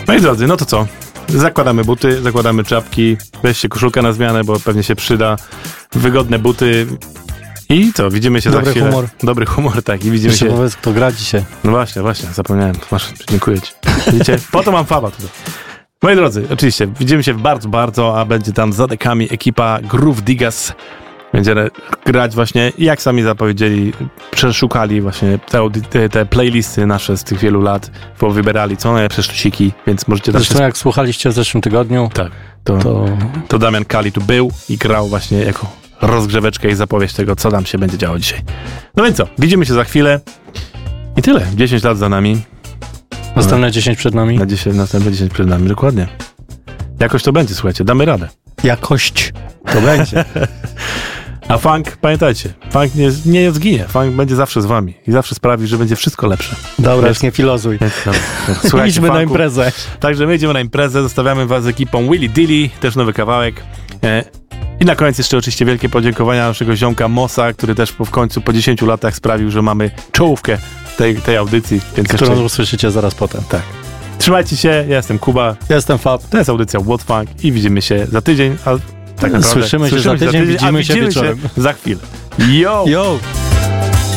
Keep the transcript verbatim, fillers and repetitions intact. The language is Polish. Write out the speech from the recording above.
No i drodzy, no to co? Zakładamy buty, zakładamy czapki, weźcie koszulkę na zmianę, bo pewnie się przyda. Wygodne buty i co? Widzimy się Dobry za chwilę. humor. Dobry humor, tak. I widzimy Jeszcze się... powiedz, kto gra dzisiaj. No właśnie, właśnie, zapomniałem. Masz, dziękuję ci. Widzicie? Po to mam faba tutaj. Moi drodzy, oczywiście, widzimy się bardzo, bardzo, a będzie tam za dekami ekipa Groove Diggaz. Będzie grać właśnie, jak sami zapowiedzieli, przeszukali właśnie te, te, te playlisty nasze z tych wielu lat, powybierali co najlepsze sztuciki, więc możecie... Zresztą się... jak słuchaliście w zeszłym tygodniu, tak, to, to... to Damian Kali tu był i grał właśnie jako rozgrzeweczkę i zapowiedź tego, co nam się będzie działo dzisiaj. No więc co, widzimy się za chwilę i tyle. dziesięć lat za nami. Następne no. dziesięć przed nami. Na dziesięć, następne dziesięć przed nami, dokładnie. Jakoś to będzie, słuchajcie, damy radę. Jakość to będzie. A funk, pamiętajcie, funk nie, nie zginie. Funk będzie zawsze z wami i zawsze sprawi, że będzie wszystko lepsze. Dobra, już nie filozuj. Idźmy funku. Na imprezę. Także my idziemy na imprezę, zostawiamy was z ekipą Willy Dilly, też nowy kawałek. I na koniec jeszcze oczywiście wielkie podziękowania naszego ziomka Mosa, który też po, w końcu po dziesięciu latach sprawił, że mamy czołówkę tej, tej audycji. Więc którą jeszcze... usłyszycie zaraz potem. Tak. Trzymajcie się, ja jestem Kuba. Ja jestem Fab. To jest audycja What Funk i widzimy się za tydzień, a tak naprawdę słyszymy, słyszymy się za tydzień, za tydzień widzimy a się widzimy wieczorem. Się za chwilę. Yo! Yo!